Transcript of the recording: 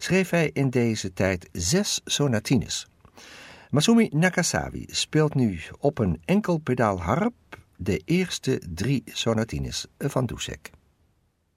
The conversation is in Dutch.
schreef hij in deze tijd 6 sonatines. Masumi Nakasawi speelt nu op een enkelpedaalharp de eerste 3 sonatines van Dussek.